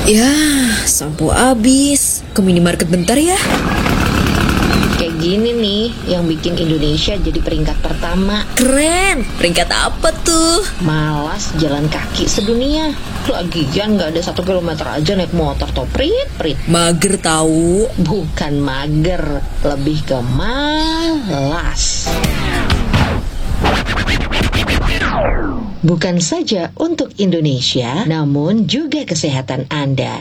Ya, sampo habis. Ke minimarket bentar ya. Kayak gini nih yang bikin Indonesia jadi peringkat pertama. Keren. Peringkat apa tuh? Malas jalan kaki sedunia. Lagian gak ada 1 kilometer aja naik motor toh, prit. Mager tahu. Bukan mager, lebih ke malas. Bukan saja untuk Indonesia, namun juga kesehatan Anda.